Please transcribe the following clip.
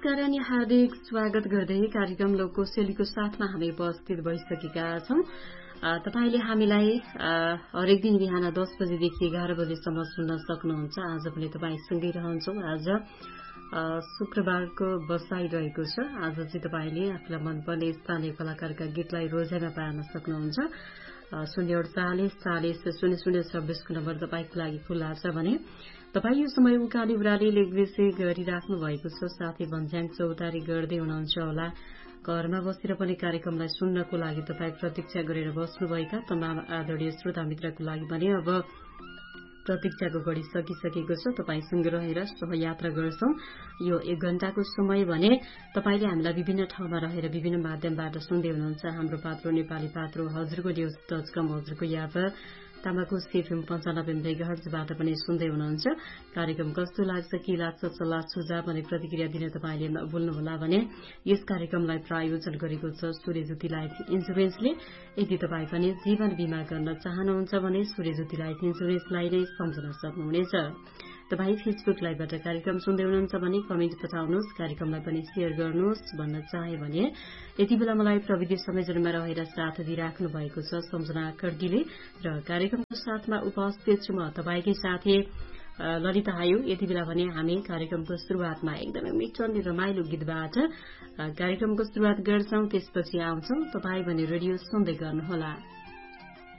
नमस्कार अनि हार्दिक स्वागत गर्दै कार्यक्रम लोककोशेलीको साथमा हामी उपस्थित भइसकेका छौं। तपाईले हामीलाई हरेक दिन बिहान 10 बजेदेखि 11 बजेसम्म सुन्न सक्नुहुन्छ। आज पनि तपाईसँगै रहन्छौं। आज शुक्रबारको बसाई रहेको छ। आज चाहिँ तपाईले आफूलाई मनपर्ने स्थानीय कलाकारका गीतलाई रोजाइमा पार्न सक्नुहुन्छ। 048400026 को नम्बर तपाईको लागि खुल्ला छ भने तपाई यो समय उकाली उराली लेखबेसी गरिराख्नु भएको छ। साथै भन्ज्याङ चौतारी गर्दै हुनुहुन्छ होला। घरमा बसेर पनि कार्यक्रमलाई सुन्नको लागि तपाई प्रतीक्षा गरेर बस्नुभएका तमाम आदरणीय श्रोता मित्रको लागि पनि अब प्रतीक्षाको घडी सकिसकेको छ। तपाईसँग रहेर सहयात्रा गर्छौं। यो 1 घण्टाको समय भने तपाईले हामीलाई विभिन्न ठाउँमा रहेर विभिन्न माध्यमबाट सुन्दै हुनुहुन्छ। हाम्रो पात्रो नेपाली पात्रो हजुरको न्यूज.com हजुरको याप तामाको सीएफएम 95 मेगाहर्जबाट पनि सुन्दै हुनुहुन्छ। कार्यक्रम कस्तो लाग्छ, के लाग्छ, सल्लाह सुझाव अनि प्रतिक्रिया दिन तपाईले भुल्नुहोला भने यस कार्यक्रमलाई प्रायोजन गरेको छ सूर्यज्योति लाइफ इन्स्योरेन्सले। यदि तपाई पनि जीवन बीमा गर्न चाहनुहुन्छ भने सूर्यज्योति लाइफ इन्स्योरेन्सलाई नै सम्झन सक्नुहुनेछ। तपाई फेसबुक लाइभबाट कार्यक्रम सुन्दै हुनुहुन्छ भने कमेन्ट पठाउनुहोस्, कार्यक्रमलाई पनि शेयर गर्नुहोस्। भन्न चाहे भने यति बेला मलाई प्रविधि संयोजनमा रहेर साथ दिइराख्नु भएको छ सम्झना खड्गीले र कार्यक्रमको साथमा उपस्थित छु म तपाईकै साथी ललिता हायु। यति बेला भने हामी कार्यक्रमको शुरूआतमा एकदमै मिठो अनि रमाइलो गीतबाट कार्यक्रमको शुरूआत गर्छौं। त्यसपछि आउँछौं। तपाई भने रेडियो सुन्दै गर्नुहोला।